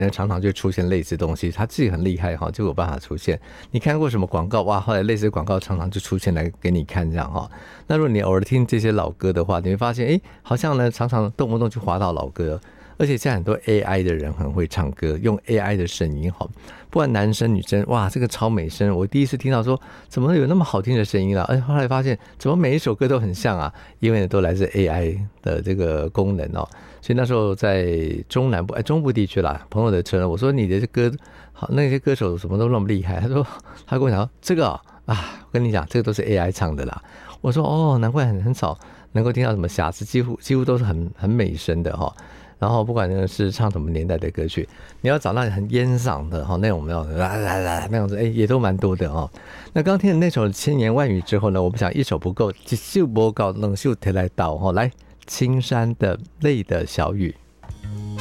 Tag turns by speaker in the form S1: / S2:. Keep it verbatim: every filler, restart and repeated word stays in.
S1: 常常就出现类似东西，他自己很厉害哈，就有办法出现。你看过什么广告哇？后来类似广告常常就出现来给你看这样哈。那如果你偶尔听这些老歌的话，你会发现，哎，好像呢常常动不动就滑到老歌。而且现在很多 A I 的人很会唱歌，用 A I 的声音哈，不管男生女生，哇，这个超美声！我第一次听到说，怎么有那么好听的声音啦？而且后来发现，怎么每一首歌都很像啊？因为都来自 A I 的这个功能哦。所以那时候在中南部，哎，中部地区啦，朋友的车，我说你的歌好，那些歌手怎么都那么厉害？他说，他跟我讲这个、哦、啊，我跟你讲，这个都是 A I 唱的啦。我说哦，难怪很很少能够听到什么瑕疵，几乎几乎都是很很美声的哈、哦。然后不管是唱什么年代的歌曲，你要找到很烟嗓的哈，那种没有啦啦啦那样子，哎，也都蛮多的哦。那刚听的那首千言万语之后呢，我们想一首不够，一首不够，两首提来倒哈，来青山的泪的小雨。